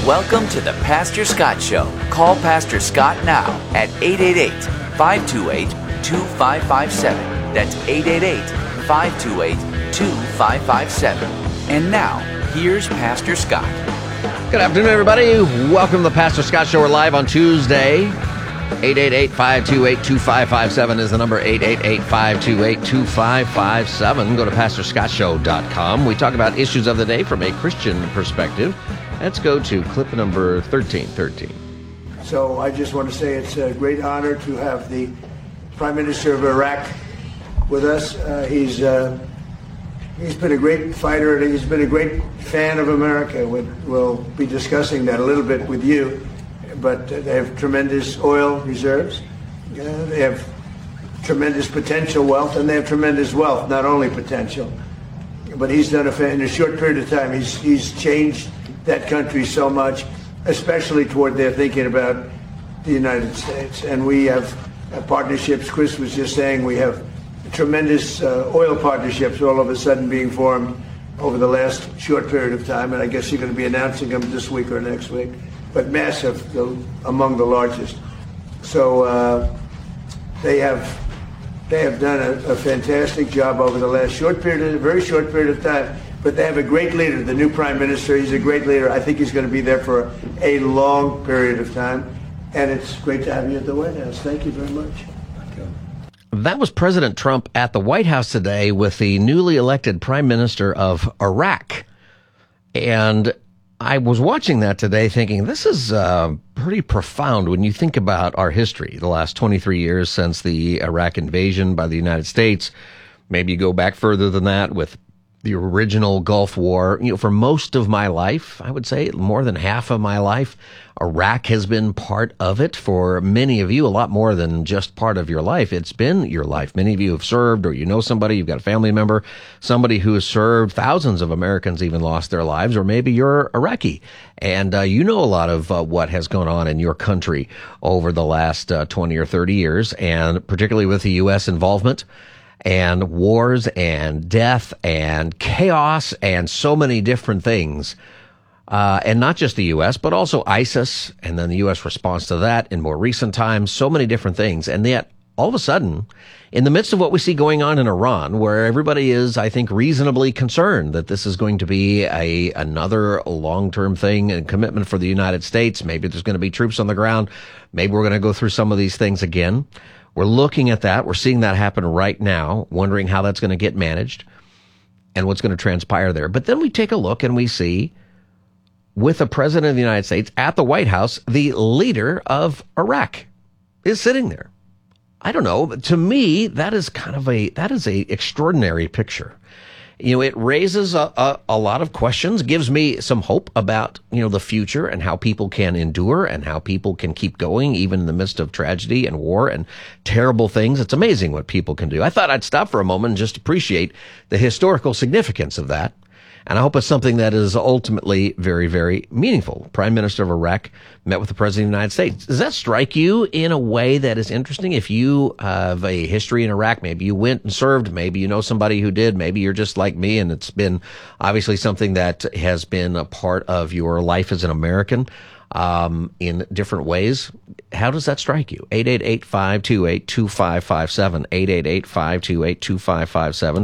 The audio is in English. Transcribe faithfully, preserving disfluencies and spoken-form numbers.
Welcome to the Pastor Scott Show. Call Pastor Scott now at eight eight eight, five two eight, two five five seven. That's eight eight eight, five two eight, two five five seven. And now, here's Pastor Scott. Good afternoon, everybody. Welcome to the Pastor Scott Show. We're live on Tuesday. eight eight eight, five two eight, two five five seven is the number. eight eight eight, five two eight, two five five seven. Go to pastor scott show dot com. We talk about issues of the day from a Christian perspective. Let's go to clip number thirteen thirteen. So I just want to say it's a great honor to have the Prime Minister of Iraq with us. Uh, he's uh, he's been a great fighter and he's been a great fan of America. We'll be discussing that a little bit with you. But they have tremendous oil reserves. Uh, they have tremendous potential wealth, and they have tremendous wealth, not only potential. But he's done a, in a short period of time, he's he's changed that country so much, especially toward their thinking about the United States. And we have uh, partnerships. Chris was just saying we have tremendous uh, oil partnerships all of a sudden being formed over the last short period of time. And I guess you're going to be announcing them this week or next week. But massive, the, among the largest. So uh, they have they have done a, a fantastic job over the last short period, a very short period of time. But they have a great leader, the new prime minister. He's a great leader. I think he's going to be there for a long period of time. And it's great to have you at the White House. Thank you very much. That was President Trump at the White House today with the newly elected prime minister of Iraq. And I was watching that today thinking this is uh, pretty profound when you think about our history, the last twenty-three years since the Iraq invasion by the United States. Maybe you go back further than that with the original Gulf War. You know, for most of my life, I would say more than half of my life, Iraq has been part of it. For many of you, a lot more than just part of your life. It's been your life. Many of you have served, or you know somebody, you've got a family member, somebody who has served. Thousands of Americans even lost their lives, or maybe you're Iraqi, and uh, you know a lot of uh, what has gone on in your country over the last uh, twenty or thirty years, and particularly with the U S involvement and wars and death and chaos and so many different things. Uh, and not just the U S, but also ISIS, and then the U S response to that in more recent times, so many different things. And yet, all of a sudden, in the midst of what we see going on in Iran, where everybody is, I think, reasonably concerned that this is going to be a another long-term thing and commitment for the United States, maybe there's going to be troops on the ground, maybe we're going to go through some of these things again. We're looking at that. We're seeing that happen right now, wondering how that's going to get managed and what's going to transpire there. But then we take a look and we see, with the President of the United States at the White House, the leader of Iraq is sitting there. I don't know. To me, that is kind of a, that is a extraordinary picture. You know, it raises a, a, a lot of questions, gives me some hope about, you know, the future and how people can endure and how people can keep going, even in the midst of tragedy and war and terrible things. It's amazing what people can do. I thought I'd stop for a moment and just appreciate the historical significance of that. And I hope it's something that is ultimately very, very meaningful. Prime Minister of Iraq met with the President of the United States. Does that strike you in a way that is interesting? If you have a history in Iraq, maybe you went and served, maybe you know somebody who did, maybe you're just like me, and it's been obviously something that has been a part of your life as an American um, in different ways. How does that strike you? eight eight eight, five two eight, two five five seven, eight eight eight, five two eight, two five five seven.